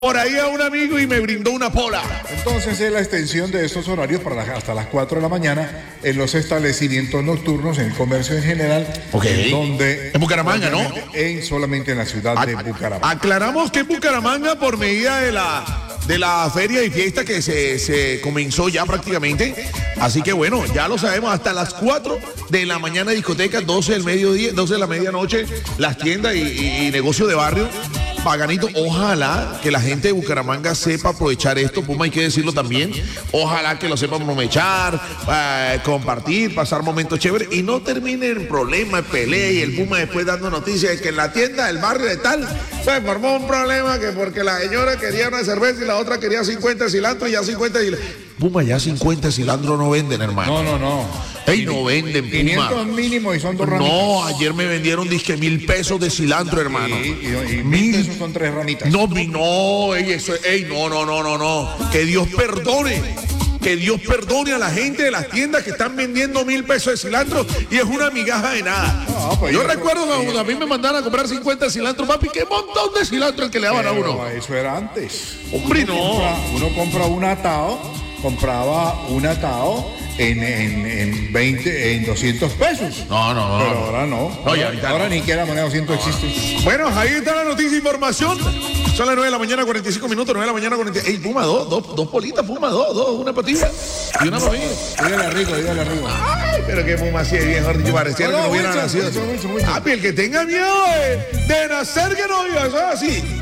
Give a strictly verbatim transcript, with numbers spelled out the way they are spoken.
por ahí a un amigo y me brindó una pola. Entonces es la extensión de estos horarios para las, hasta las cuatro de la mañana en los establecimientos nocturnos, en el comercio en general. Ok. En donde... En Bucaramanga, ¿no? En, solamente en la ciudad A- de Bucaramanga. Aclaramos que en Bucaramanga, por medida de la, de la feria y fiesta que se, se comenzó ya prácticamente. Así que bueno, ya lo sabemos, hasta las cuatro de la mañana discotecas, doce del mediodía, doce de la medianoche, las tiendas y, y, y negocio de barrio. Paganito, ojalá que la gente de Bucaramanga sepa aprovechar esto, Puma, hay que decirlo también. Ojalá que lo sepan aprovechar, eh, compartir, pasar momentos chéveres y no termine en problemas, pelea y el Puma después dando noticias de que en la tienda del barrio de tal se formó un problema que porque la señora quería una cerveza y la otra quería cincuenta de cilantro y ya cincuenta de cilantro. Puma, ya cincuenta de cilantro no venden, hermano. No, no, no. Ey, no venden, Puma. quinientos mínimo y son dos ramitas. No, ayer me vendieron disque mil pesos de cilantro, hermano. Y, y, y Mil. pesos son tres ramitas. No, mi- no, ey, eso, ey, no, no, no, no, no. Que Dios perdone. Que Dios perdone a la gente de las tiendas que están vendiendo mil pesos de cilantro y es una migaja de nada. No, pues yo yo- recuerdo cuando a mí me mandaron a comprar cincuenta de cilantro, papi, qué montón de cilantro el que le daban a Pero uno. eso era antes. Hombre, Uno no. compra- uno compra un atado, compraba un atado en, en, en veinte, en doscientos pesos. No, no, no. Pero ahora no. No, y ahora ahorita ahora no. ni siquiera moneda doscientos existe. Bueno, ahí está la noticia e información. Son las nueve de la mañana, cuarenta y cinco minutos, nueve de la mañana, cuarenta. Ey, Puma, dos, dos, dos politas, Puma, dos, dos, una patilla y una para mí. Dígale rico, dígale rico. Ay, pero qué Puma así de bien, Jorge, pareciera No, que no, no hubiera Wilson, nacido. Wilson, Wilson, Wilson. Papi, el que tenga miedo de, de nacer que no viva, eso es así.